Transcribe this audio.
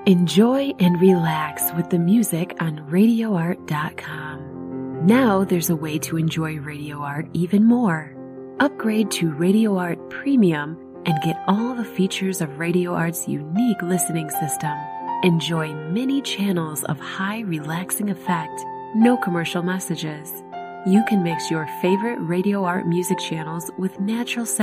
Enjoy and relax with the music on RadioArt.com. Now there's a way to enjoy Radio Art even more. Upgrade to Radio Art Premium and get all the features of Radio Art's unique listening system. Enjoy many channels of high relaxing effect, no commercial messages. You can mix your favorite Radio Art music channels with natural sound